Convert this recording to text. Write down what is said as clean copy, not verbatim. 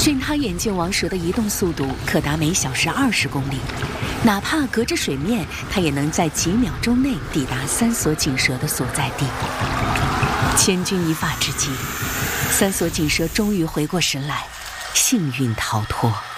巡他眼见王蛇的移动速度可达每小时20公里，哪怕隔着水面，他也能在几秒钟内抵达三索锦蛇的所在地。千钧一发之际，三索锦蛇终于回过神来，幸运逃脱。